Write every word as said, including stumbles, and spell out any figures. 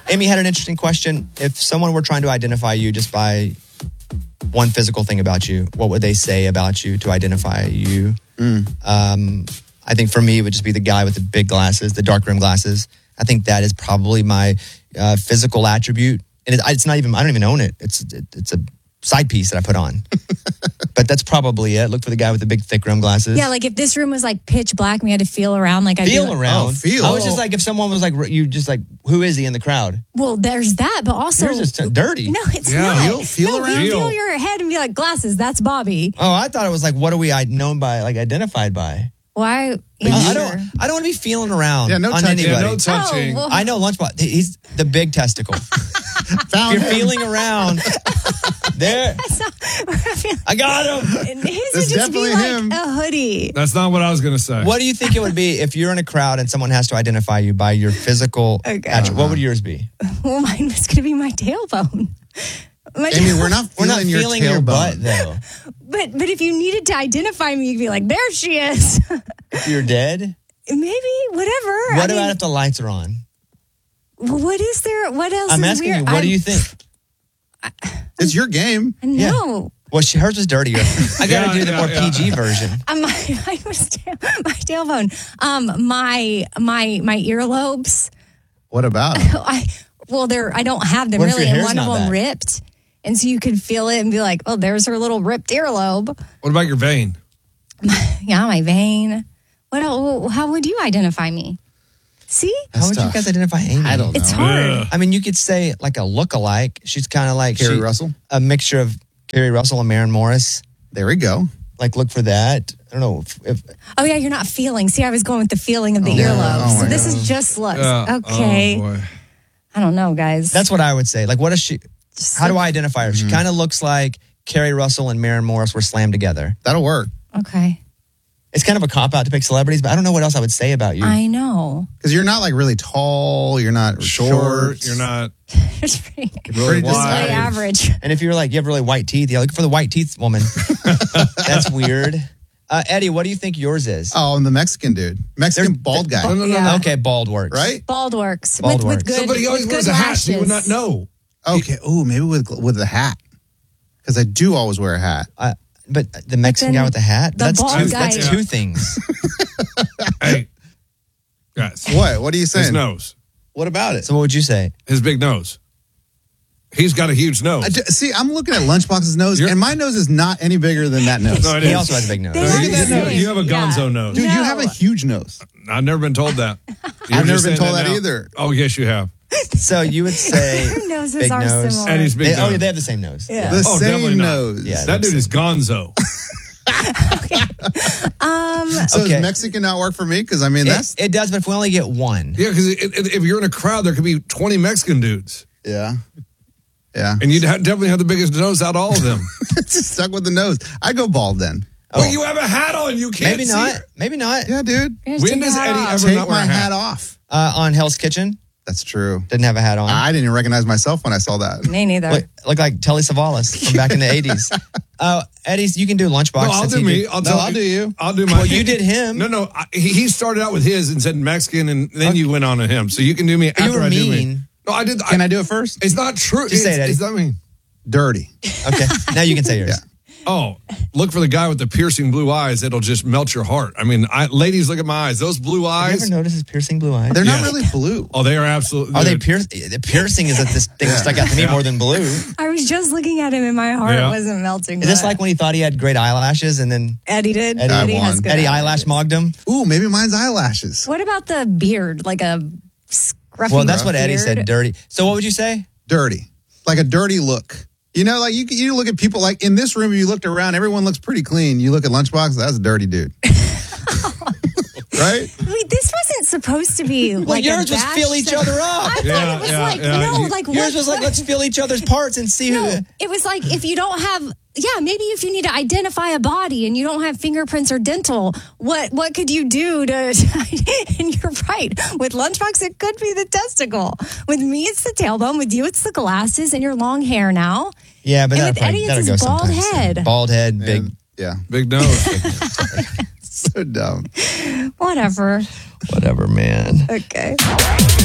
Amy had an interesting question. If someone were trying to identify you just by one physical thing about you, what would they say about you to identify you? Mm. Um, I think for me, it would just be the guy with the big glasses, the dark rim glasses. I think that is probably my uh, physical attribute. And it, it's not even, I don't even own it. It's it, it's a side piece that I put on. But that's probably it. Look for the guy with the big thick rim glasses. Yeah, like if this room was like pitch black and we had to feel around, like I'd Feel be like, around. Oh, feel. I was just like, if someone was like, you just like, who is he in the crowd? well, there's that, but also Yours is t- dirty. no, it's Yeah. not. Feel- feel no, around? you feel Feel. your head and be like, glasses, that's Bobby. Oh, I thought it was like, what are we I- known by, like identified by? Why? I, I don't. I don't want to be feeling around Yeah, no on touching. anybody. Yeah, no touching. Oh, well- I know Lunchbox. He's the big testicle. Found If you're him. feeling around, there. That's not, I feel, I got him. his would That's just be definitely like him. a hoodie. That's not what I was going to say. What do you think it would be if you're in a crowd and someone has to identify you by your physical Okay. attribute? What would yours be? Well, mine was going to be my tailbone. My Amy, we're not We're feeling not your feeling your tailbone. butt though. But but if you needed to identify me, you'd be like, there she is. If you're dead, Maybe whatever. what I about mean, if the lights are on? what is there? What else? I'm is asking weird? you. What I'm- do you think? It's your game. No. Well, she, hers was dirtier. I got to Yeah, do the yeah, more yeah. P G version. Um, my, mine was tail, my tailbone. Um, my my my earlobes. What about? I well, they're I don't have them What if really, your and hair's one of not them back? ripped, and so you could feel it and be like, oh, there's her little ripped earlobe. What about your vein? Yeah, my vein. What? el- How would you identify me? See, How would you tough. guys identify Amy? I don't know. it's hard. Ugh. I mean, you could say like a look-alike. She's kind of like Carrie she- Russell? a mixture of Carrie Russell and Maren Morris. There we go. Like, look for that. I don't know if, if Oh yeah, you're not feeling. See, I was going with the feeling of the Oh, earlobes. oh so my this gosh. is just looks. Uh, okay. Oh, boy. I don't know, guys. that's what I would say. Like, what is she? Just How do like- I identify her? She kind of looks like Carrie Russell and Maren Morris were slammed together. That'll work. Okay. It's kind of a cop out to pick celebrities, but I don't know what else I would say about you. I know. Because you're not like really tall. You're not Short. short. You're not It's pretty, really Pretty pretty wide. average. and if you're like, you have really white teeth, yeah, look for the white teeth woman. That's weird. Uh, Eddie, what do you think yours is? Oh, I'm the Mexican dude. Mexican There's- bald guy. No, no, no, Yeah. no. Okay, bald works. Right? Bald works. Bald with, works. with good. Somebody always with wears good a hat, so you would not lashes. know. Okay. Oh, maybe with with the hat. Because I do always wear a hat. Uh, but the Mexican then guy with the hat? the that's bald two, guy- that's two things. Hey, guys, What? What are you his saying? nose, What about it? So what would you say? his big nose. He's got a huge nose. I d- see, I'm looking at Lunchbox's nose, You're- and my nose is not any bigger than that nose. No, it He is. also has a big nose. They No, are you, the you- same. you have a gonzo Yeah. nose. Dude, you No. have a huge nose. I've never been told that. You're I've never just been saying told that now. either. Oh, yes, you have. So you would say Their noses big are nose. similar. And he's big They, nose. oh, yeah, they have the same nose. Yeah. The Oh, definitely same not. nose. Yeah. That dude is gonzo. Um, So Okay. does Mexican not work for me? Because I mean, that's It, it does, but if we only get one. Yeah, because if you're in a crowd, there could be twenty Mexican dudes. yeah, yeah. And you'd ha- definitely have the biggest nose out of all of them. Just stuck with the nose. I go bald then. Oh. Well, you have a hat on. You can't Maybe see not. it. Maybe not. Yeah, dude. Just When take does your hat Eddie off. ever Take not wear my a hat? hat off. Uh, on Hell's Kitchen, That's true. didn't have a hat on. I didn't even recognize myself when I saw that. Me neither. Look, look like Telly Savalas from back in the eighties. Uh, Eddie, you can do Lunchbox. No, I'll since do he me. did- I'll No, tell I'll do you. I'll do my. Well, you did him. No, no. I, he he started out with his and said Mexican, and then you went on to him. So you can do me after You were I do me. mean. No, I did. Can I do it first? It's not true. Just say it's, it, Eddie. It's not mean. Dirty. Okay, now you can say yours. Yeah. Oh, look for the guy with the piercing blue eyes. That'll just melt your heart. I mean, I, ladies, look at my eyes. Those blue Have you eyes. ever noticed his piercing blue eyes? They're Yeah. not really blue. Oh, they are absolutely. Are they piercing? The piercing is that this thing that stuck out to me more than blue. Is I was just looking at him and my heart Yeah. wasn't melting. this but like when he thought he had great eyelashes and then Eddie did? Eddie Eddie won. has good Eddie eyelashes. eyelash mogged him? Ooh, maybe mine's eyelashes. What about the beard? Like a scruffy Well, that's what Eddie beard? said, dirty. So what would you say? Dirty. Like a dirty look. You know, like you you look at people like in this room, you looked around, everyone looks pretty clean. You look at Lunchbox, that's a dirty dude. Right? Wait, this wasn't supposed to be Well, like yours a was bash fill each thing. other up. I thought Yeah, it was yeah, like, yeah. no, You- like Yours what? was like, let's feel each other's parts and see No, who. it was like if you don't have, yeah, maybe if you need to identify a body and you don't have fingerprints or dental, what what could you do to? And you're right. With Lunchbox, it could be the testicle. With me, it's the tailbone. With you, it's the glasses and your long hair now. Yeah, but And that'll with probably, Eddie, it's that'll his go bald sometimes. head. Bald head, big. And- yeah. Big nose. So dumb. Whatever. Whatever, man. Okay.